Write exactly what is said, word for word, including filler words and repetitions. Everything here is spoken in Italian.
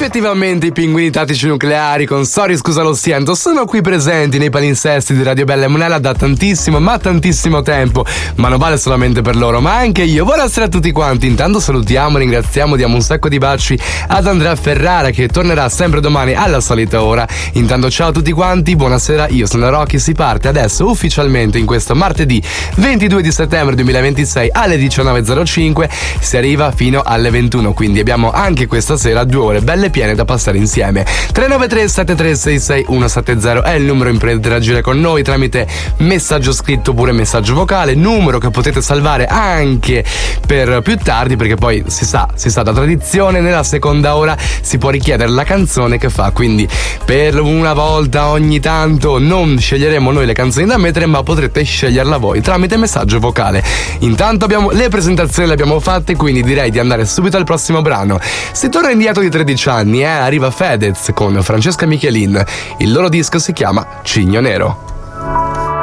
Effettivamente i pinguini tattici nucleari con Sorry scusa lo siento sono qui presenti nei palinsesti di Radio Bella e Monella da tantissimo ma tantissimo tempo, ma non vale solamente per loro ma anche io. Buonasera a tutti quanti, intanto salutiamo, ringraziamo, diamo un sacco di baci ad Andrea Ferrara che tornerà sempre domani alla solita ora. Intanto ciao a tutti quanti, buonasera, io sono Rocky, si parte adesso ufficialmente in questo martedì ventidue di settembre duemilaventisei alle diciannove e zero cinque, si arriva fino alle ventuno, quindi abbiamo anche questa sera due ore belle piene da passare insieme. Tre nove tre sette tre sei sei uno sette zero è il numero in cui potete interagire con noi tramite messaggio scritto oppure messaggio vocale, numero che potete salvare anche per più tardi perché poi si sa, si sa da tradizione nella seconda ora si può richiedere la canzone che fa, quindi per una volta ogni tanto non sceglieremo noi le canzoni da mettere ma potrete sceglierla voi tramite messaggio vocale. Intanto abbiamo le presentazioni, le abbiamo fatte, quindi direi di andare subito al prossimo brano. Si torna indietro di tredici anni, eh? Arriva Fedez con Francesca Michelin, il loro disco si chiama Cigno Nero.